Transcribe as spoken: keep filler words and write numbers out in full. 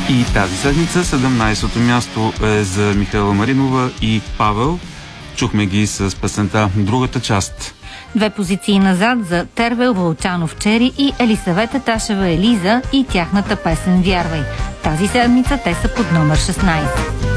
И тази седмица седемнайсето място е за Михаела Маринова и Павел. Чухме ги с песента "Другата част". Две позиции назад за Тервел Вълчанов Чери и Елисавета Ташева Елиза и тяхната песен "Вярвай". Тази седмица те са под номер шестнайсет.